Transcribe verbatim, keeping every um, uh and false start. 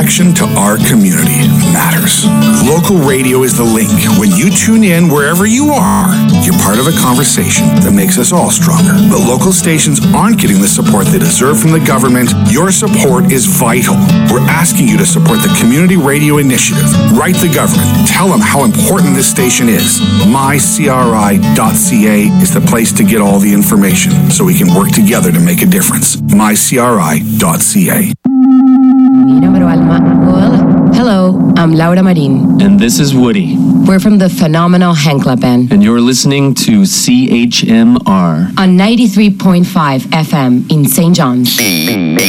connection to our community matters. Local radio is the link. When you tune in wherever you are, you're part of a conversation that makes us all stronger. But local stations aren't getting the support they deserve from the government. Your support is vital. We're asking you to support the Community Radio Initiative. Write the government. Tell them how important this station is. my c r i dot c a is the place to get all the information so we can work together to make a difference. my c r i dot c a. Well, hello, I'm Laura Marin. And this is Woody. We're from the phenomenal Henkla Band. And you're listening to C H M R on ninety-three point five F M in Saint John's.